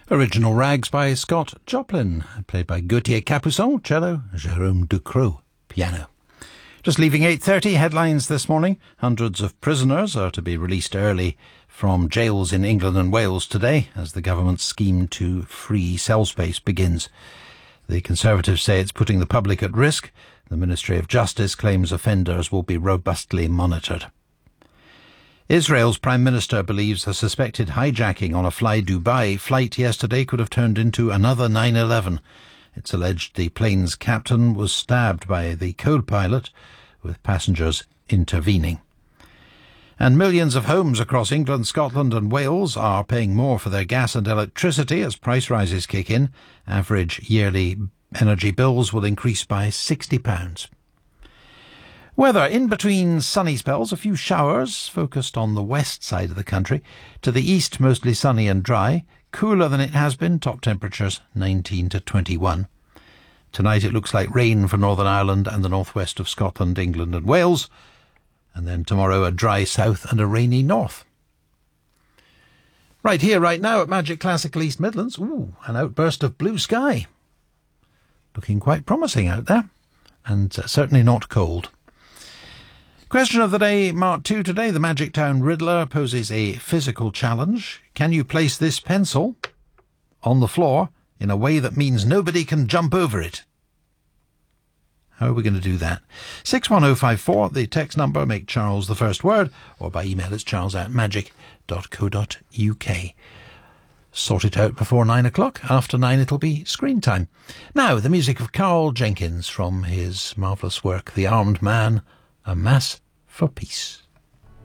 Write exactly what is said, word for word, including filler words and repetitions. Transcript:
Original Rags by Scott Joplin, played by Gauthier Capuçon, cello, Jérôme Ducrot, piano. Just leaving eight thirty, headlines this morning. Hundreds of prisoners are to be released early from jails in England and Wales today as the government's scheme to free cell space begins. The Conservatives say it's putting the public at risk. The Ministry of Justice claims offenders will be robustly monitored. Israel's Prime Minister believes a suspected hijacking on a Fly Dubai flight yesterday could have turned into another nine eleven. It's alleged the plane's captain was stabbed by the co-pilot, with passengers intervening. And millions of homes across England, Scotland and Wales are paying more for their gas and electricity as price rises kick in. Average yearly energy bills will increase by sixty pounds. Weather, in between sunny spells, a few showers focused on the west side of the country. To the east, mostly sunny and dry. Cooler than it has been, top temperatures nineteen to twenty-one. Tonight it looks like rain for Northern Ireland and the northwest of Scotland, England and Wales. And then tomorrow a dry south and a rainy north. Right here, right now at Magic Classical East Midlands, ooh, an outburst of blue sky. Looking quite promising out there, and uh, certainly not cold. Question of the day, Mark two today. The Magic Town Riddler poses a physical challenge. Can you place this pencil on the floor in a way that means nobody can jump over it? How are we going to do that? six one oh five four, the text number, make Charles the first word, or by email it's charles at magic dot co dot uk. Sort it out before nine o'clock. After nine it'll be screen time. Now, the music of Carl Jenkins from his marvellous work, The Armed Man, A Mass for Peace.